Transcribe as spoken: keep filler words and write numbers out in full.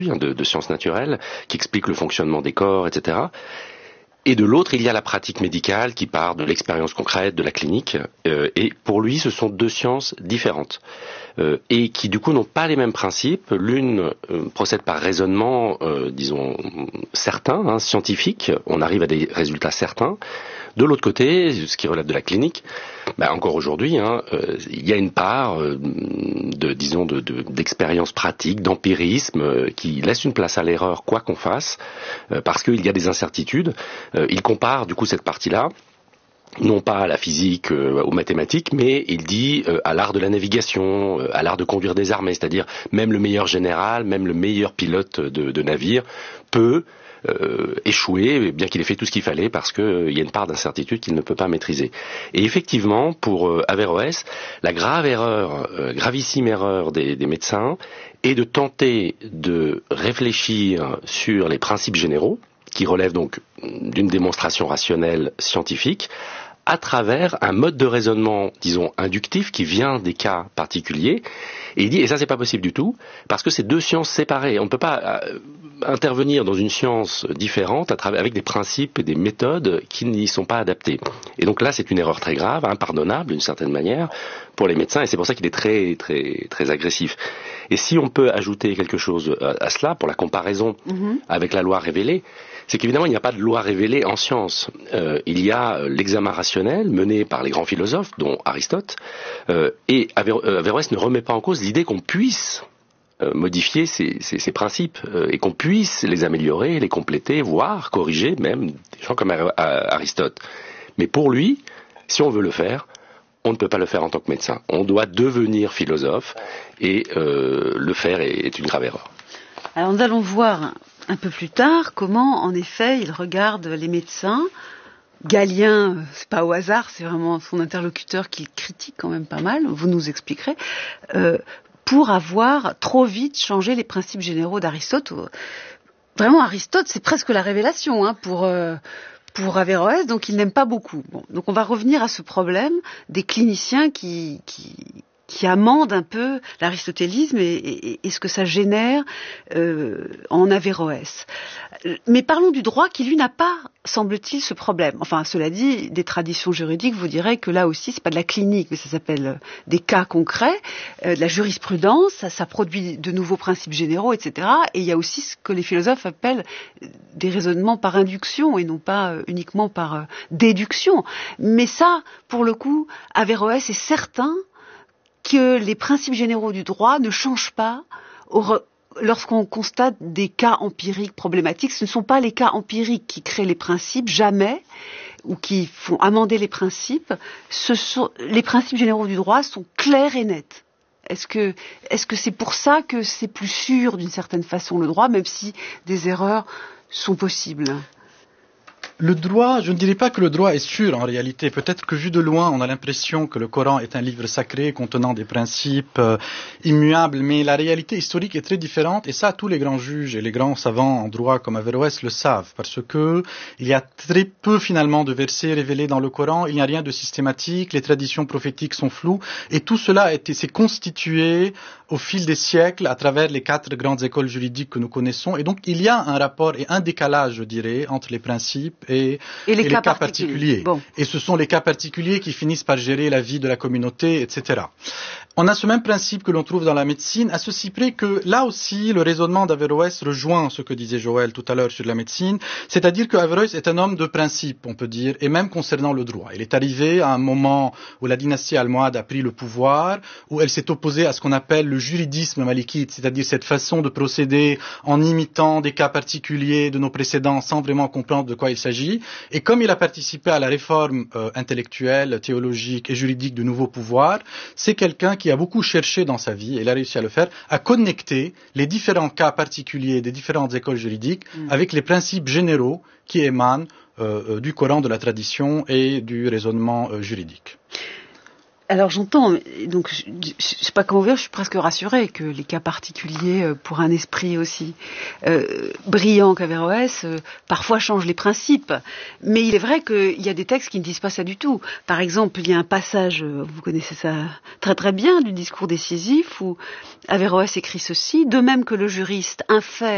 de, de sciences naturelles, qui explique le fonctionnement des corps, et cetera. Et de l'autre, il y a la pratique médicale qui part de l'expérience concrète, de la clinique. Euh, et pour lui, ce sont deux sciences différentes. Euh, et qui, du coup, n'ont pas les mêmes principes. L'une euh, procède par raisonnement, euh, disons, certain, hein, scientifique. On arrive à des résultats certains. De l'autre côté, ce qui relève de la clinique, bah, encore aujourd'hui, hein, euh, il y a une part euh, de, disons, de, de, d'expérience pratique, d'empirisme, euh, qui laisse une place à l'erreur, quoi qu'on fasse, euh, parce qu'il y a des incertitudes. Euh, il compare, du coup, cette partie-là, non pas à la physique, euh, aux mathématiques, mais il dit euh, à l'art de la navigation, euh, à l'art de conduire des armées, c'est-à-dire même le meilleur général, même le meilleur pilote de, de navire peut Euh, échouer, bien qu'il ait fait tout ce qu'il fallait, parce qu'il euh, y a une part d'incertitude qu'il ne peut pas maîtriser. Et effectivement, pour euh, Averroès, la grave erreur, euh, gravissime erreur des, des médecins est de tenter de réfléchir sur les principes généraux, qui relèvent donc d'une démonstration rationnelle scientifique, à travers un mode de raisonnement, disons, inductif, qui vient des cas particuliers. Et il dit, et ça c'est pas possible du tout, parce que c'est deux sciences séparées. On ne peut pas euh, intervenir dans une science différente à travers, avec des principes et des méthodes qui n'y sont pas adaptés. Et donc là, c'est une erreur très grave, impardonnable d'une certaine manière, pour les médecins, et c'est pour ça qu'il est très, très, très agressif. Et si on peut ajouter quelque chose à, à cela, pour la comparaison mm-hmm. avec la loi révélée, c'est qu'évidemment, il n'y a pas de loi révélée en science. Euh, il y a l'examen rationnel mené par les grands philosophes, dont Aristote, euh, et Aver- euh, Averroès ne remet pas en cause l'idée qu'on puisse euh, modifier ces, ces, ces principes euh, et qu'on puisse les améliorer, les compléter, voire corriger même des gens comme Ar- Aristote. Mais pour lui, si on veut le faire, on ne peut pas le faire en tant que médecin. On doit devenir philosophe et euh, le faire est, est une grave erreur. Alors nous allons voir un peu plus tard comment, en effet, il regarde les médecins. Galien, c'est pas au hasard, c'est vraiment son interlocuteur qu'il critique quand même pas mal, vous nous expliquerez, euh, pour avoir trop vite changé les principes généraux d'Aristote. Vraiment, Aristote, c'est presque la révélation hein, pour... Euh, pour Averroès, donc il n'aime pas beaucoup. Bon, donc on va revenir à ce problème des cliniciens qui, qui, qui amendent un peu l'aristotélisme et, et, et ce que ça génère euh, en Averroès. Mais parlons du droit qui, lui, n'a pas, semble-t-il, ce problème. Enfin, cela dit, des traditions juridiques vous diraient que là aussi, c'est pas de la clinique, mais ça s'appelle des cas concrets, euh, de la jurisprudence, ça, ça produit de nouveaux principes généraux, et cetera. Et il y a aussi ce que les philosophes appellent des raisonnements par induction et non pas euh, uniquement par euh, déduction. Mais ça, pour le coup, Averroès est certain que les principes généraux du droit ne changent pas au re- lorsqu'on constate des cas empiriques problématiques. Ce ne sont pas les cas empiriques qui créent les principes, jamais, ou qui font amender les principes. Ce sont, les principes généraux du droit sont clairs et nets. Est-ce que, est-ce que c'est pour ça que c'est plus sûr d'une certaine façon le droit, même si des erreurs sont possibles ? Le droit, je ne dirais pas que le droit est sûr en réalité. Peut-être que vu de loin, on a l'impression que le Coran est un livre sacré contenant des principes euh, immuables, mais la réalité historique est très différente. Et ça, tous les grands juges et les grands savants en droit comme Averroès le savent, parce que il y a très peu finalement de versets révélés dans le Coran. Il n'y a rien de systématique. Les traditions prophétiques sont floues, et tout cela a été s'est constitué au fil des siècles à travers les quatre grandes écoles juridiques que nous connaissons. Et donc, il y a un rapport et un décalage, je dirais, entre les principes et, et, les, et cas les cas particuliers. particuliers. Bon. Et ce sont les cas particuliers qui finissent par gérer la vie de la communauté, et cetera. On a ce même principe que l'on trouve dans la médecine, à ceci près que là aussi, le raisonnement d'Averroès rejoint ce que disait Joël tout à l'heure sur la médecine, c'est-à-dire qu'Averroès est un homme de principe, on peut dire, et même concernant le droit. Il est arrivé à un moment où la dynastie almohade a pris le pouvoir, où elle s'est opposée à ce qu'on appelle le juridisme malikite, c'est-à-dire cette façon de procéder en imitant des cas particuliers de nos précédents sans vraiment comprendre de quoi il s'agit. Et comme il a participé à la réforme euh, intellectuelle, théologique et juridique du nouveau pouvoir, c'est quelqu'un qui a beaucoup cherché dans sa vie, et il a réussi à le faire, à connecter les différents cas particuliers des différentes écoles juridiques mmh. avec les principes généraux qui émanent euh, du Coran, de la tradition et du raisonnement euh, juridique. Alors j'entends, donc je ne sais pas comment dire, je suis presque rassurée que les cas particuliers pour un esprit aussi euh, brillant qu'Averroès euh, parfois changent les principes. Mais il est vrai qu'il y a des textes qui ne disent pas ça du tout. Par exemple, il y a un passage, vous connaissez ça très très bien, du discours décisif où Averroès écrit ceci: de même que le juriste infère